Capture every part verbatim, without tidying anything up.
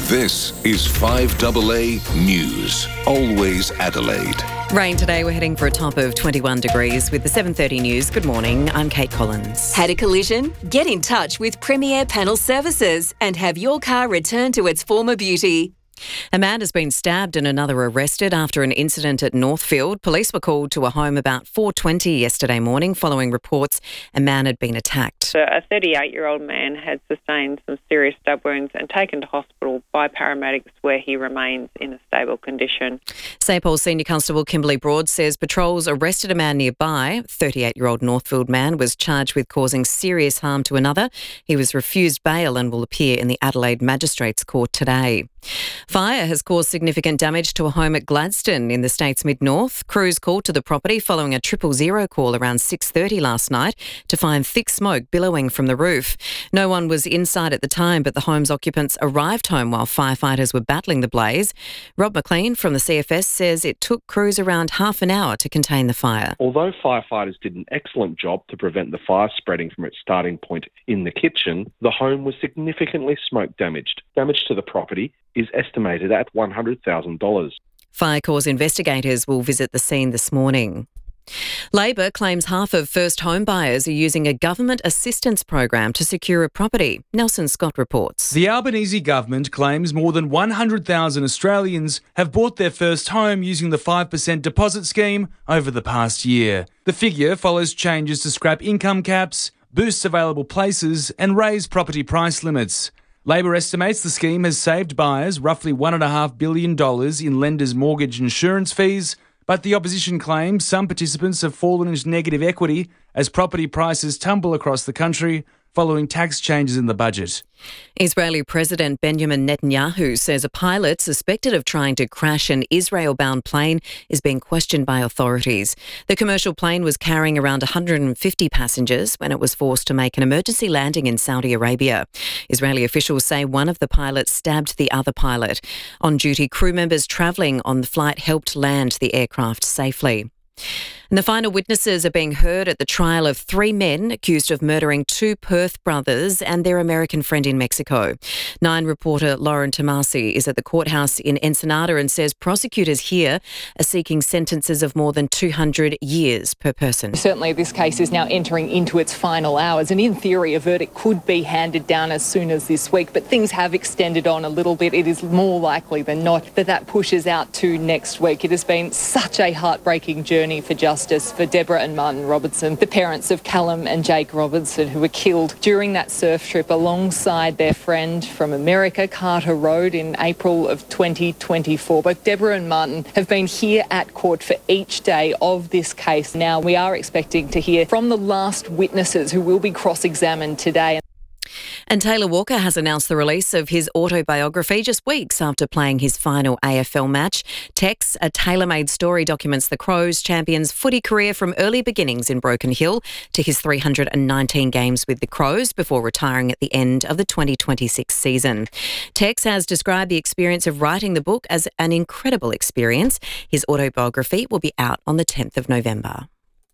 This is five A A News, always Adelaide. Rain today. We're heading for a top of twenty-one degrees with the seven thirty news. Good morning. I'm Kate Collins. Had a collision? Get in touch with Premier Panel Services and have your car returned to its former beauty. A man has been stabbed and another arrested after an incident at Northfield. Police were called to a home about four twenty yesterday morning following reports a man had been attacked. So a thirty-eight-year-old man had sustained some serious stab wounds and taken to hospital by paramedics where he remains in a stable condition. Saint Paul's Senior Constable Kimberly Broad says patrols arrested a man nearby. thirty-eight-year-old Northfield man was charged with causing serious harm to another. He was refused bail and will appear in the Adelaide Magistrates Court today. Fire has caused significant damage to a home at Gladstone in the state's mid-north. Crews called to the property following a triple zero call around six thirty last night to find thick smoke billowing from the roof. No one was inside at the time, but the home's occupants arrived home while firefighters were battling the blaze. Rob McLean from the C F S says it took crews around half an hour to contain the fire. Although firefighters did an excellent job to prevent the fire spreading from its starting point in the kitchen, the home was significantly smoke damaged. Damage to the property is estimated at one hundred thousand dollars. Fire Corps investigators will visit the scene this morning. Labor claims half of first home buyers are using a government assistance program to secure a property. Nelson Scott reports. The Albanese government claims more than one hundred thousand Australians have bought their first home using the five percent deposit scheme over the past year. The figure follows changes to scrap income caps, boost available places and raise property price limits. Labor estimates the scheme has saved buyers roughly one point five billion dollars in lenders' mortgage insurance fees, but the opposition claims some participants have fallen into negative equity as property prices tumble across the country following tax changes in the budget. Israeli President Benjamin Netanyahu says a pilot suspected of trying to crash an Israel-bound plane is being questioned by authorities. The commercial plane was carrying around one hundred fifty passengers when it was forced to make an emergency landing in Saudi Arabia. Israeli officials say one of the pilots stabbed the other pilot. On-duty crew members travelling on the flight helped land the aircraft safely. And the final witnesses are being heard at the trial of three men accused of murdering two Perth brothers and their American friend in Mexico. Nine reporter Lauren Tomasi is at the courthouse in Ensenada and says prosecutors here are seeking sentences of more than two hundred years per person. Certainly this case is now entering into its final hours and in theory a verdict could be handed down as soon as this week, but things have extended on a little bit. It is more likely than not that that pushes out to next week. It has been such a heartbreaking journey for justice. Justice for Deborah and Martin Robertson, the parents of Callum and Jake Robertson, who were killed during that surf trip alongside their friend from America, Carter Road, in April of twenty twenty-four. Both Deborah and Martin have been here at court for each day of this case. Now we are expecting to hear from the last witnesses who will be cross-examined today. And Taylor Walker has announced the release of his autobiography just weeks after playing his final A F L match. Tex, a tailor-made story, documents the Crows champion's footy career from early beginnings in Broken Hill to his three hundred nineteen games with the Crows before retiring at the end of the twenty twenty-six season. Tex has described the experience of writing the book as an incredible experience. His autobiography will be out on the tenth of November.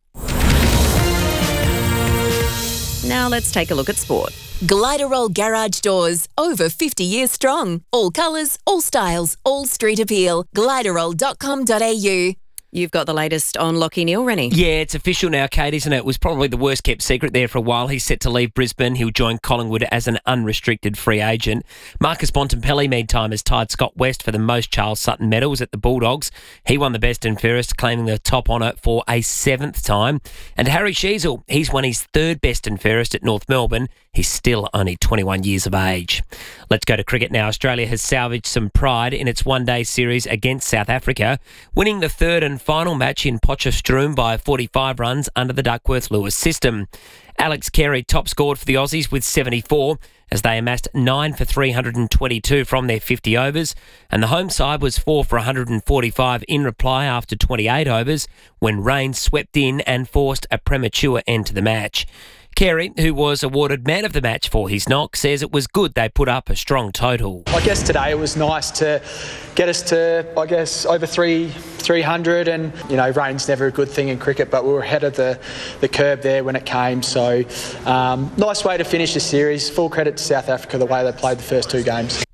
Now let's take a look at sport. Gliderol Garage Doors, over fifty years strong. All colours, all styles, all street appeal. gliderol dot com dot a u. You've got the latest on Lachie Neale, Rennie. Yeah, it's official now, Kate, isn't it? It was probably the worst kept secret there for a while. He's set to leave Brisbane. He'll join Collingwood as an unrestricted free agent. Marcus Bontempelli, meantime, has tied Scott West for the most Charles Sutton medals at the Bulldogs. He won the best and fairest, claiming the top honour for a seventh time. And Harry Sheezel, he's won his third best and fairest at North Melbourne. He's still only twenty-one years of age. Let's go to cricket now. Australia has salvaged some pride in its one-day series against South Africa, winning the third and final match in Potchefstroom by forty-five runs under the Duckworth-Lewis system. Alex Carey top scored for the Aussies with seventy-four as they amassed nine for three hundred twenty-two from their fifty overs, and the home side was four for one hundred forty-five in reply after twenty-eight overs when rain swept in and forced a premature end to the match. Carey, who was awarded man of the match for his knock, says it was good they put up a strong total. I guess today it was nice to get us to, I guess, over three, three hundred, and, you know, rain's never a good thing in cricket, but we were ahead of the, the curve there when it came, so um, nice way to finish the series. Full credit to South Africa, the way they played the first two games.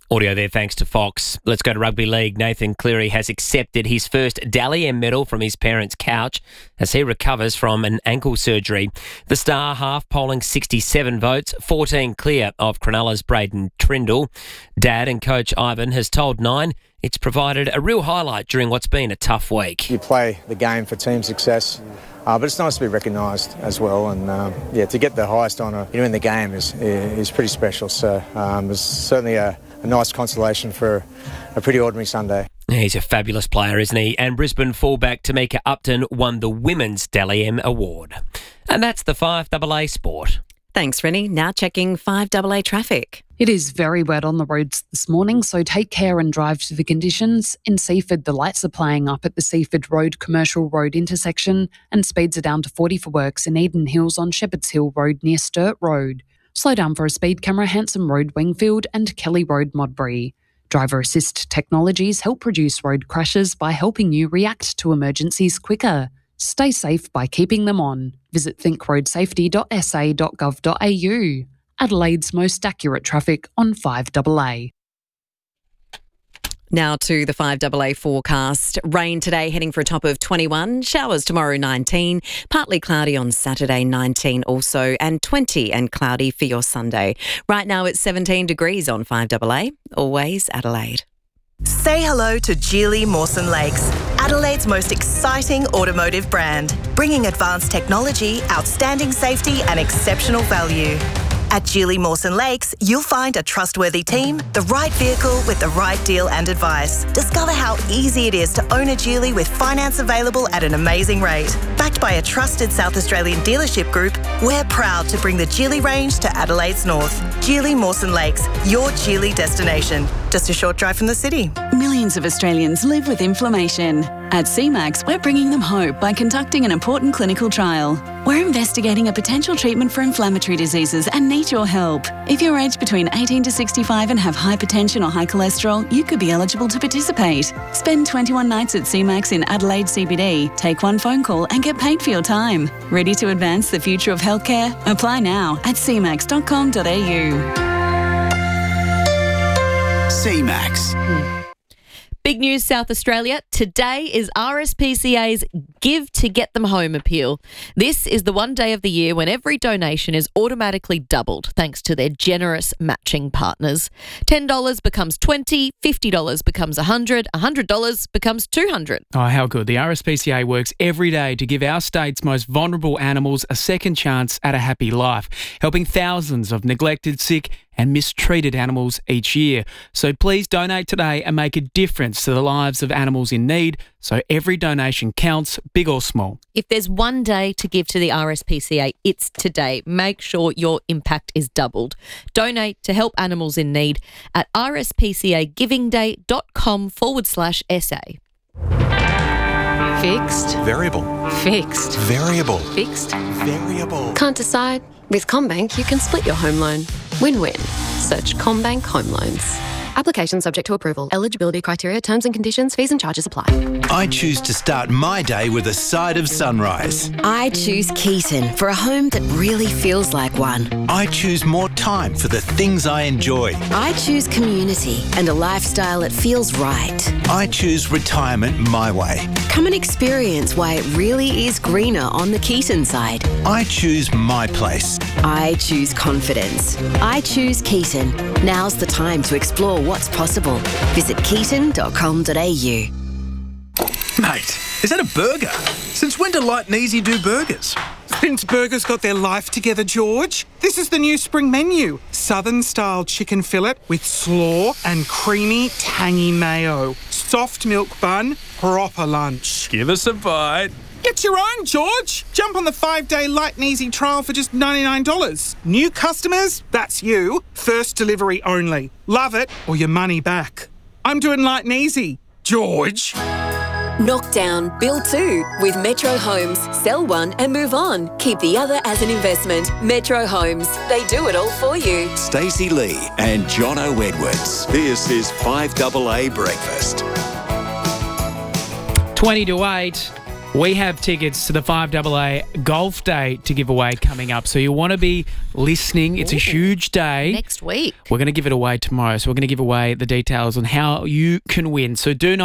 Audio there thanks to Fox. Let's go to rugby league. Nathan Cleary has accepted his first Dally M medal from his parents' couch as he recovers from an ankle surgery. The star half polling sixty-seven votes, fourteen clear of Cronulla's Braden Trindle. Dad and coach Ivan has told Nine it's provided a real highlight during what's been a tough week. You play the game for team success. Uh, but it's nice to be recognised as well, and um, yeah, to get the highest honour you know, in the game is is pretty special. So um, it's certainly a, a nice consolation for a pretty ordinary Sunday. He's a fabulous player, isn't he? And Brisbane fullback Tamika Upton won the Women's Dally M Award. And that's the five A A Sport. Thanks, Rennie. Now checking five A A Traffic. It is very wet on the roads this morning, so take care and drive to the conditions. In Seaford, the lights are playing up at the Seaford Road Commercial Road intersection, and speeds are down to forty for works in Eden Hills on Shepherds Hill Road near Sturt Road. Slow down for a speed camera, Hanson Road Wingfield and Kelly Road Modbury. Driver assist technologies help reduce road crashes by helping you react to emergencies quicker. Stay safe by keeping them on. Visit think road safety dot s a dot gov dot a u. Adelaide's most accurate traffic on five A A. Now to the five A A forecast. Rain today heading for a top of twenty-one. Showers tomorrow nineteen. Partly cloudy on Saturday nineteen also. And twenty and cloudy for your Sunday. Right now it's seventeen degrees on five A A. Always Adelaide. Say hello to Geely Mawson Lakes, Adelaide's most exciting automotive brand, bringing advanced technology, outstanding safety and exceptional value. At Geely Mawson Lakes, you'll find a trustworthy team, the right vehicle with the right deal and advice. Discover how easy it is to own a Geely with finance available at an amazing rate. Backed by a trusted South Australian dealership group, we're proud to bring the Geely range to Adelaide's north. Geely Mawson Lakes, your Geely destination. Just a short drive from the city. Millions of Australians live with inflammation. At C MAX, we're bringing them hope by conducting an important clinical trial. We're investigating a potential treatment for inflammatory diseases and need your help. If you're aged between eighteen to sixty-five and have hypertension or high cholesterol, you could be eligible to participate. Spend twenty-one nights at C MAX in Adelaide C B D, take one phone call and get paid for your time. Ready to advance the future of healthcare? Apply now at c max dot com dot a u. C MAX. Big news, South Australia. Today is R S P C A's Give to Get Them Home appeal. This is the one day of the year when every donation is automatically doubled thanks to their generous matching partners. ten dollars becomes twenty dollars, fifty dollars becomes one hundred dollars, one hundred dollars becomes two hundred dollars. Oh, how good. The R S P C A works every day to give our state's most vulnerable animals a second chance at a happy life, helping thousands of neglected, sick and mistreated animals each year. So please donate today and make a difference to the lives of animals in need, so every donation counts, big or small. If there's one day to give to the R S P C A, it's today. Make sure your impact is doubled. Donate to help animals in need at r s p c a giving day dot com forward slash S A. Fixed. Variable. Fixed. Variable. Fixed. Variable. Can't decide? With CommBank, you can split your home loan. Win-win. Search CommBank Home Loans. Application subject to approval. Eligibility criteria, terms and conditions, fees and charges apply. I choose to start my day with a side of sunrise. I choose Keaton for a home that really feels like one. I choose more time for the things I enjoy. I choose community and a lifestyle that feels right. I choose retirement my way. Come and experience why it really is greener on the Keaton side. I choose my place. I choose confidence. I choose Keaton. Now's the time to explore what's possible. Visit keaton dot com dot a u. Mate, is that a burger? Since when do Light and Easy do burgers? Since burgers got their life together, George. This is the new spring menu. Southern-style chicken fillet with slaw and creamy, tangy mayo. Soft milk bun, proper lunch. Give us a bite. Get your own, George. Jump on the five-day Light and Easy trial for just ninety-nine dollars. New customers? That's you. First delivery only. Love it or your money back. I'm doing Light and Easy. George. Knock down, build two with Metro Homes. Sell one and move on. Keep the other as an investment. Metro Homes. They do it all for you. Stacey Lee and Jono Edwards. This is five A A Breakfast. twenty to eight. We have tickets to the five A A Golf Day to give away coming up. So you want to be listening. It's a huge day. Next week. We're going to give it away tomorrow. So we're going to give away the details on how you can win. So do not